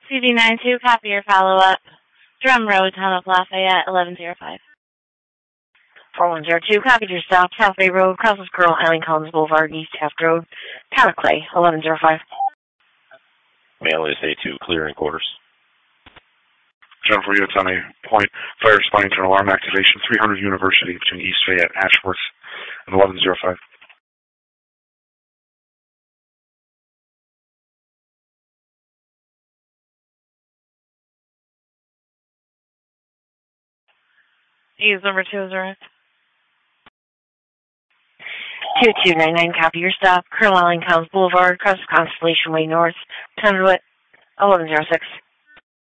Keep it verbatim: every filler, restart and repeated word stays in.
C D nine two, copy your follow-up. Drum Road, Town of Lafayette, eleven oh five. four one zero two, copy your stop. South Bay Road, crosses Colonel Eileen Collins Boulevard, East Taft Road, Town of Clay, eleven oh five. Mail is A two, clear in quarters. Jennifer, units on a point. Fire responding to an alarm activation, three hundred University between East Fayette, Ashworth, and eleven oh five. Use number two, zero. two two nine nine, copy your stop. Colonel Eileen Collins Boulevard, across Constellation Way North, Town of eleven oh six.